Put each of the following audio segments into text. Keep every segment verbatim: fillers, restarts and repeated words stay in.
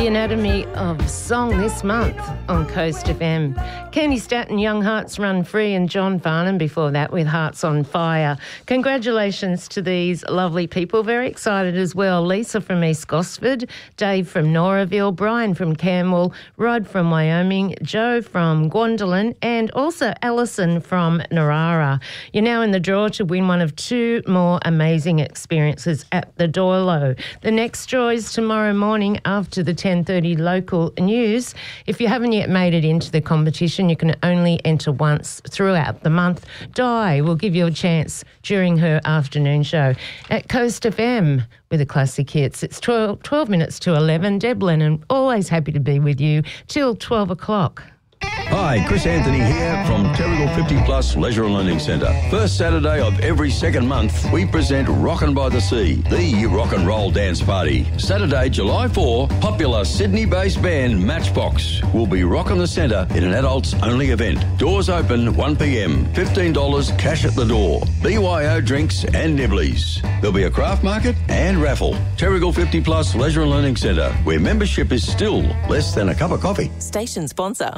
The Anatomy of Song this month on Coast F M. Kenny Staton, Young Hearts Run Free, and John Farnham before that with Hearts on Fire. Congratulations to these lovely people. Very excited as well. Lisa from East Gosford, Dave from Noraville, Brian from Camwell, Rod from Wyoming, Joe from Gwendolyn, and also Alison from Narara. You're now in the draw to win one of two more amazing experiences at the Doilo. The next draw is tomorrow morning after the ten thirty local news. If you haven't yet made it into the competition, you can only enter once throughout the month. Di will give you a chance during her afternoon show at Coast F M with the classic hits. It's twelve, twelve minutes to eleven. Deb Lennon, always happy to be with you till twelve o'clock. Hi, Chris Anthony here from Terrigal fifty plus Leisure and Learning Centre. First Saturday of every second month, we present Rockin' by the Sea, the rock and roll dance party. Saturday, July fourth, popular Sydney-based band Matchbox will be rocking the centre in an adults-only event. Doors open one p m, fifteen dollars cash at the door. B Y O drinks and nibblies. There'll be a craft market and raffle. Terrigal fifty plus Leisure and Learning Centre, where membership is still less than a cup of coffee. Station sponsor.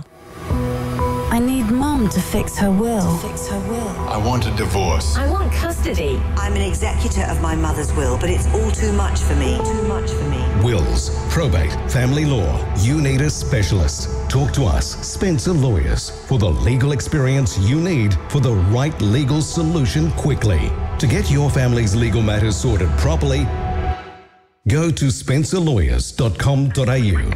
I need Mum to fix her will. To fix her will. I want a divorce. I want custody. I'm an executor of my mother's will, but it's all too much for me. Too much for me. Wills, probate, family law. You need a specialist. Talk to us, Spencer Lawyers, for the legal experience you need for the right legal solution quickly. To get your family's legal matters sorted properly, go to spencer lawyers dot com dot a u.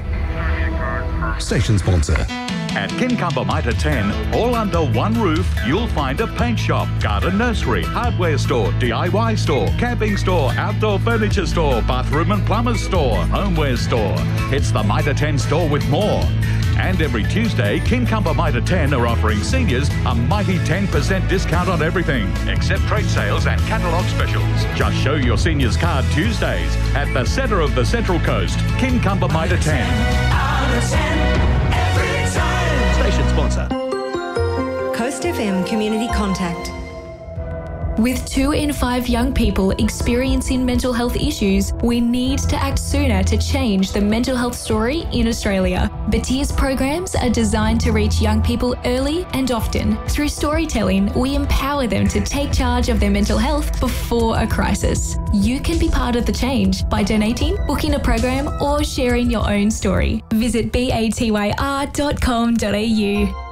Station sponsor. At Kincumber Mitre ten, all under one roof, you'll find a paint shop, garden nursery, hardware store, D I Y store, camping store, outdoor furniture store, bathroom and plumber's store, homeware store. It's the Mitre ten store with more. And every Tuesday, Kincumber Mitre ten are offering seniors a mighty ten percent discount on everything, except trade sales and catalogue specials. Just show your seniors card Tuesdays at the centre of the Central Coast, Kincumber Mitre ten. Out of ten. Station sponsor. Coast F M Community Contact. With two in five young people experiencing mental health issues, we need to act sooner to change the mental health story in Australia. Battea's programs are designed to reach young people early and often. Through storytelling, we empower them to take charge of their mental health before a crisis. You can be part of the change by donating, booking a program, or sharing your own story. Visit batyr dot com dot a u.